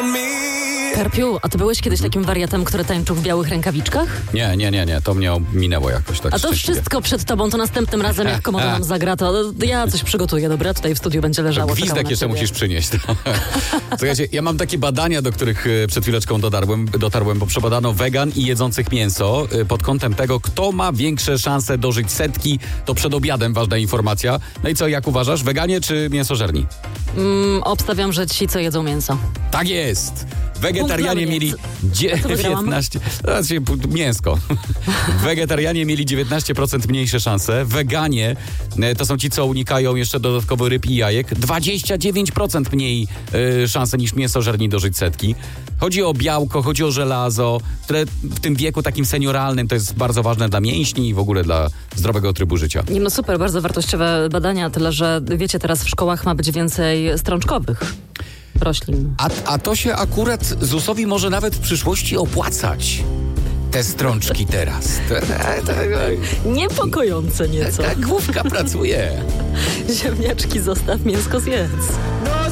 Karpiu, a ty byłeś kiedyś takim wariatem, który tańczył w białych rękawiczkach? Nie. To mnie minęło jakoś tak A to szczęśliwie. wszystko przed tobą, to następnym razem jak komodo nam zagra, to ja coś przygotuję, dobra? Tutaj w studiu będzie leżało. czekało Gwizdek na jeszcze ciebie. musisz przynieść. Słuchajcie, ja mam takie badania, do których przed chwileczką dotarłem, bo przebadano wegan i jedzących mięso pod kątem tego, kto ma większe szanse dożyć 100. To przed obiadem ważna informacja. No i co, jak uważasz? Weganie czy mięsożerni? Obstawiam, że ci, co jedzą mięso. Tak jest! Wegetarianie Punkt dla mieli mnie. Co wygrałam? 19... Znaczy, mięsko. Wegetarianie mieli 19% mniejsze szanse. Weganie to są ci, co unikają jeszcze dodatkowo ryb i jajek. 29% mniej szanse niż mięsożerni dożyć 100. Chodzi o białko, chodzi o żelazo, które w tym wieku takim senioralnym to jest bardzo ważne dla mięśni i w ogóle dla zdrowego trybu życia. No super, bardzo wartościowe badania, tyle że wiecie, teraz w szkołach ma być więcej strączkowych roślin. A to się akurat ZUS-owi może nawet w przyszłości opłacać. Te strączki teraz. Niepokojące nieco. Ta główka pracuje. Ziemniaczki zostaw, mięsko zjedz.